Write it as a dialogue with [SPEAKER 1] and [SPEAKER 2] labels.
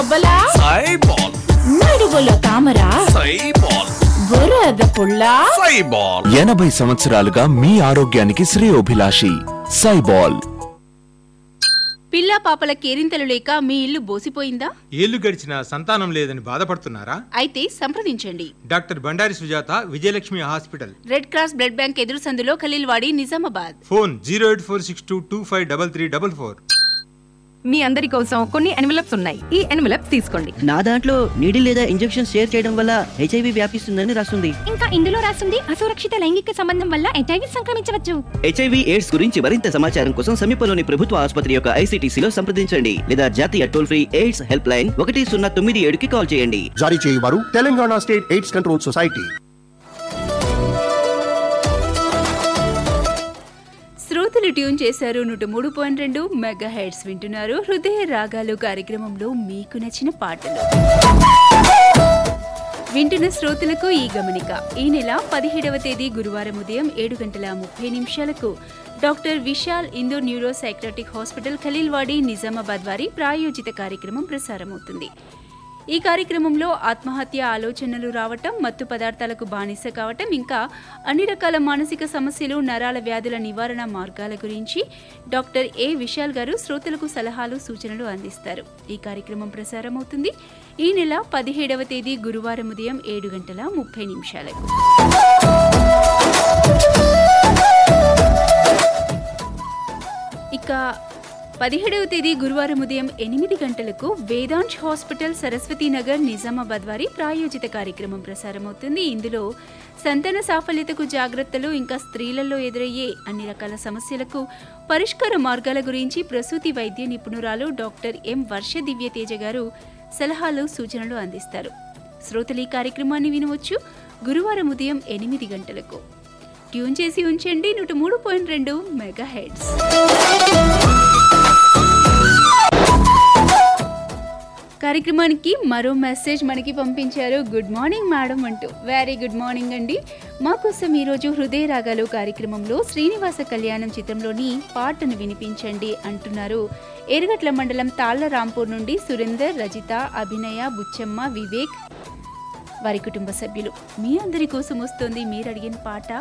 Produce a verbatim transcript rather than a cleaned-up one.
[SPEAKER 1] బలా
[SPEAKER 2] సైబాల్
[SPEAKER 1] నడువులో తామర
[SPEAKER 2] సైబాల్
[SPEAKER 1] బురద పుల్ల
[SPEAKER 2] సైబాల్
[SPEAKER 3] ఎనభై సంవత్సరాలుగా మీ ఆరోగ్యానికి శ్రేయోభిలాషి సైబాల్.
[SPEAKER 4] పిల్లా పాపల కేరింతలు లేక మీ ఇల్లు బోసిపోయిందా?
[SPEAKER 5] ఏళ్లు గడిచినా సంతానం లేదని బాధపడుతున్నారా?
[SPEAKER 4] అయితే సంప్రదించండి
[SPEAKER 5] doctor Bandari Sujatha Vijayalakshmi hospital,
[SPEAKER 4] red cross blood bank ఎదురు సందులో Khaleelwadi, Nizamabad.
[SPEAKER 5] Phone zero eight four six two two five double three double four.
[SPEAKER 6] మీ అందరి కోసం కొన్ని ఎన్వెలప్స్ ఉన్నాయి. ఈ ఎన్వెలప్స్ తీసుకోండి.
[SPEAKER 7] నా దాంట్లో నీడిల్ లేదా ఇంజెక్షన్ షేర్ చేయడం వల్ల హెచ్ఐవి వ్యాపిస్తుందని రాస్తుంది.
[SPEAKER 8] ఇంకా ఇందులో రాస్తుంది అసురక్షిత లైంగిక సంబంధం వల్ల హెచ్ఐవి సంక్రమించవచ్చు.
[SPEAKER 7] హెచ్ఐవి ఎయిడ్స్ గురించి మరింత సమాచారం కోసం సమీపంలోని ప్రభుత్వ ఆసుపత్రి యొక్క ఐసీటీసీలో సంప్రదించండి లేదా జాతీయ toll free AIDS help line ఒకటి సున్నా తొమ్మిది ఏడుకి కాల్ చేయండి.
[SPEAKER 9] జారీ చేయవారు Telangana state AIDS control society.
[SPEAKER 4] శ్రోతలు ట్యూన్ చేశారు నూట మూడు పాయింట్ రెండు మెగా హెడ్స్. వింటున్నారు హృదయ రాగాలు కార్యక్రమంలో మీకు నచ్చిన పాటలు. వింటున్న శ్రోతలకు ఈ గమనిక. ఈ నెల పదిహేడవ తేదీ గురువారం ఉదయం ఏడు గంటల ముప్పై నిమిషాలకు doctor Vishal Indore neuro psychiatric hospital Khaleelwadi, Nizamabad వారి ప్రాయోజిత కార్యక్రమం ప్రసారమవుతుంది. ఈ కార్యక్రమంలో ఆత్మహత్య ఆలోచనలు రావటం, మత్తు పదార్థాలకు బానిస కావటం, ఇంకా అన్ని రకాల మానసిక సమస్యలు, నరాల వ్యాధుల నివారణ మార్గాల గురించి డాక్టర్ ఏ విశాల్ గారు శ్రోతలకు సలహాలు, సూచనలు అందిస్తారు. ఈ కార్యక్రమం ప్రసారమవుతుంది ఈ నెల పదిహేడవ తేదీ గురువారం ఉదయం ఏడు గంటల ముప్పై నిమిషాలకు. ఇక పదిహేడవ తేదీ గురువారం ఉదయం ఎనిమిది గంటలకు వేదాంశ్ హాస్పిటల్, సరస్వతీ నగర్, నిజామాబాద్ వారి ప్రాయోజిత కార్యక్రమం ప్రసారమవుతుంది. ఇందులో సంతాన సాఫల్యతకు జాగ్రత్తలు, ఇంకా స్త్రీలలో ఎదురయ్యే అన్ని రకాల సమస్యలకు పరిష్కార మార్గాల గురించి ప్రసూతి వైద్య నిపుణురాలు డాక్టర్ ఎం వర్ష దివ్యతేజ గారు సలహాలు, సూచనలు అందిస్తారు. శ్రోతలు ఈ కార్యక్రమాన్ని వినవచ్చు గురువారం ఉదయం ఎనిమిది గంటలకు. ట్యూన్ చేసి ఉంచండి నూట మూడు పాయింట్ రెండు మెగా హెడ్స్. కార్యక్రమానికి మరో మెసేజ్ మనకి పంపించారు. గుడ్ మార్నింగ్ మేడం అంటూ. వెరీ గుడ్ మార్నింగ్ అండి. మా కోసం ఈరోజు హృదయ రాగాలు కార్యక్రమంలో శ్రీనివాస కళ్యాణం చిత్రంలోని పాటను వినిపించండి అంటున్నారు. ఎర్రగట్ల మండలం తాళ్ల రాంపూర్ నుండి సురేందర్, రజిత, అభినయ, బుచ్చమ్మ, వివేక్ వారి కుటుంబ సభ్యులు. మీ అందరి కోసం వస్తోంది మీరు అడిగిన పాట.